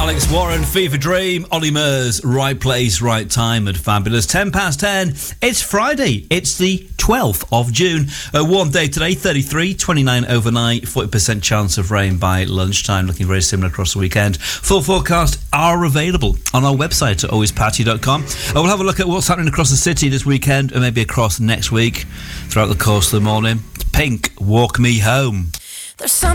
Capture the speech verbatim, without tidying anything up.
Alex Warren, Fever Dream, Ollie Murs, right place, right time at Fabulous. ten past ten, it's Friday, it's the twelfth of June. A warm day today, thirty-three, twenty-nine overnight, forty percent chance of rain by lunchtime, looking very similar across the weekend. Full forecast are available on our website at always patty dot com. We'll have a look at what's happening across the city this weekend and maybe across next week throughout the course of the morning. Pink, Walk Me Home. There's some